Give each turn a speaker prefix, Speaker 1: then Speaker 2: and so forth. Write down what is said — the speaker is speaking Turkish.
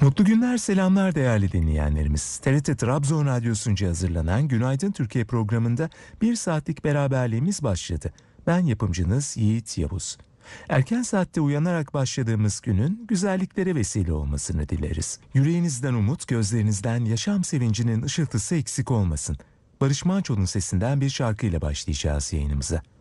Speaker 1: Mutlu günler, selamlar değerli dinleyenlerimiz. TRT Trabzon Radyosu'nca hazırlanan Günaydın Türkiye programında bir saatlik beraberliğimiz başladı. Ben yapımcınız Yiğit Yavuz. Erken saatte uyanarak başladığımız günün güzelliklere vesile olmasını dileriz. Yüreğinizden umut, gözlerinizden yaşam sevincinin ışıltısı eksik olmasın. Barış Manço'nun sesinden bir şarkıyla başlayacağız yayınımıza.